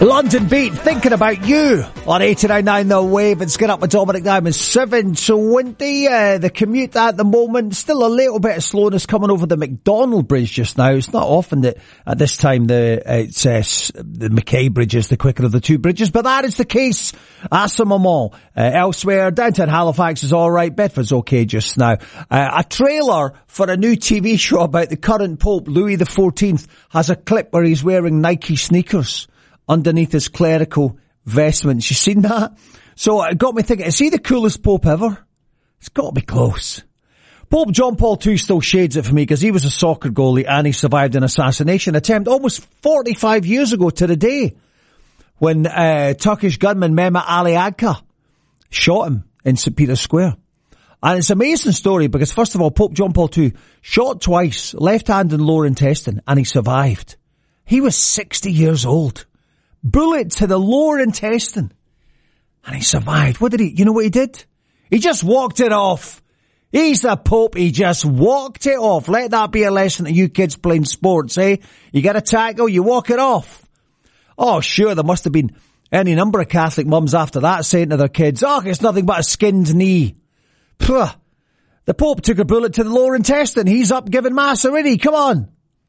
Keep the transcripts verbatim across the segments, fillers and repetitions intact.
London Beat, thinking about you on eighty-nine point nine The Wave. It's Get Up with Dominic Diamond, seven twenty. Uh, the commute at the moment, still a little bit of slowness coming over the McDonnell Bridge just now. It's not often that at this time the uh, it's uh, the Mackay Bridge is the quicker of the two bridges, but that is the case at some of them all. Uh, elsewhere, downtown Halifax is alright, Bedford's okay just now. Uh, a trailer for a new T V show about the current Pope, Louis the fourteenth, has a clip where he's wearing Nike sneakers underneath his clerical vestments. You seen that? So it got me thinking, is he the coolest Pope ever? It's got to be close. Pope John Paul the Second still shades it for me because he was a soccer goalie and he survived an assassination attempt almost forty-five years ago to the day when uh, Turkish gunman Mehmet Ali Agca shot him in Saint Peter's Square. And it's an amazing story because, first of all, Pope John Paul the Second shot twice, left hand and lower intestine, and he survived. He was sixty years old. Bullet to the lower intestine. And he survived. What did he, you know what he did? He just walked it off. He's the Pope. He just walked it off. Let that be a lesson to you kids playing sports, eh? You get a tackle, you walk it off. Oh, sure, there must have been any number of Catholic mums after that saying to their kids, oh, it's nothing but a skinned knee. Puh. The Pope took a bullet to the lower intestine. He's up giving mass already. Come on.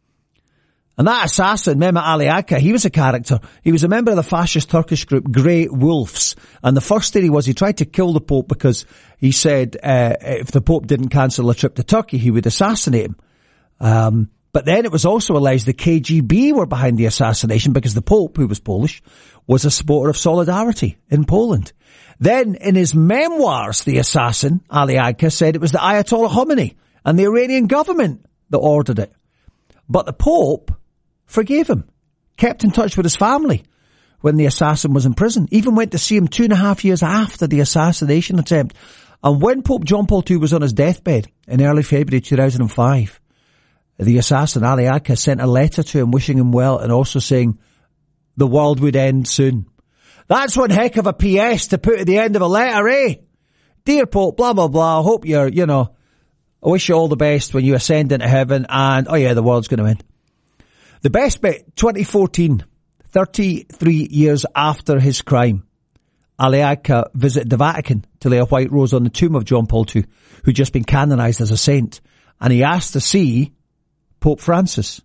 And that assassin, Mehmet Ali Agca, he was a character. He was a member of the fascist Turkish group Grey Wolves. And the first theory was he tried to kill the Pope because he said uh, if the Pope didn't cancel a trip to Turkey, he would assassinate him. Um, but then it was also alleged the K G B were behind the assassination because the Pope, who was Polish, was a supporter of Solidarity in Poland. Then in his memoirs, the assassin, Ali Agca, said it was the Ayatollah Khomeini and the Iranian government that ordered it. But the Pope forgave him, kept in touch with his family when the assassin was in prison, even went to see him two and a half years after the assassination attempt. And when Pope John Paul the Second was on his deathbed in early February two thousand five, the assassin, Ali Agca, sent a letter to him wishing him well and also saying the world would end soon. That's one heck of a P S to put at the end of a letter, eh? Dear Pope, blah, blah, blah, I hope you're, you know, I wish you all the best when you ascend into heaven and, oh yeah, the world's going to end. The best bit, twenty fourteen, thirty-three years after his crime, Ali Agca visited the Vatican to lay a white rose on the tomb of John Paul the Second, who'd just been canonized as a saint. And he asked to see Pope Francis.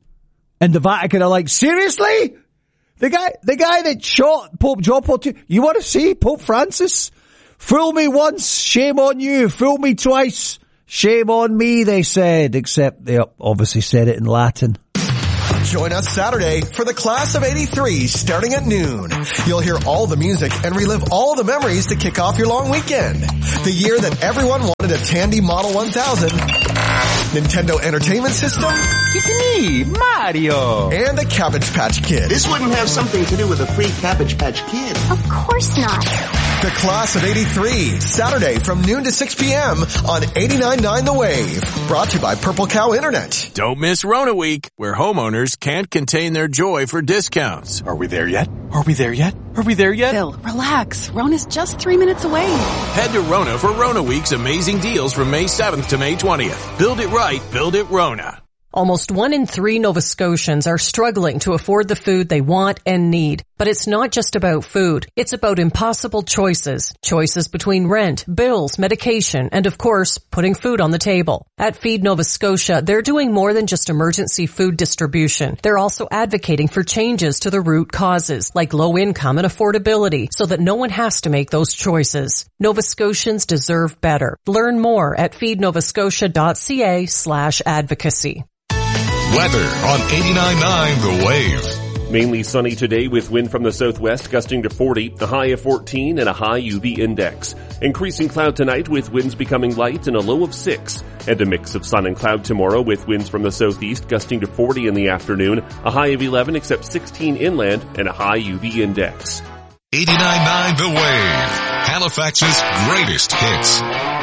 And the Vatican are like, seriously? The guy, the guy that shot Pope John Paul the Second, you want to see Pope Francis? Fool me once, shame on you. Fool me twice, shame on me, they said. Except they obviously said it in Latin. Join us Saturday for the Class of eighty-three starting at noon. You'll hear all the music and relive all the memories to kick off your long weekend. The year that everyone wanted a Tandy Model one thousand, Nintendo Entertainment System, it's me, Mario, and a Cabbage Patch Kid. This wouldn't have something to do with a free Cabbage Patch Kid. Of course not. The Class of eighty-three, Saturday from noon to six p.m. on eighty-nine point nine The Wave. Brought to you by Purple Cow Internet. Don't miss Rona Week, where homeowners can't contain their joy for discounts. Are we there yet? Are we there yet? Are we there yet? Phil, relax. Rona's just three minutes away. Head to Rona for Rona Week's amazing deals from May seventh to May twentieth. Build it right, build it Rona. Almost one in three Nova Scotians are struggling to afford the food they want and need. But it's not just about food. It's about impossible choices. Choices between rent, bills, medication, and of course, putting food on the table. At Feed Nova Scotia, they're doing more than just emergency food distribution. They're also advocating for changes to the root causes, like low income and affordability, so that no one has to make those choices. Nova Scotians deserve better. Learn more at feednovascotia.ca slash advocacy. Weather on eighty-nine point nine The Wave. Mainly sunny today with wind from the southwest gusting to forty, a high of fourteen and a high U V index. Increasing cloud tonight with winds becoming light and a low of six. And a mix of sun and cloud tomorrow with winds from the southeast gusting to forty in the afternoon, a high of eleven except sixteen inland and a high U V index. eighty-nine point nine The Wave. Halifax's greatest hits.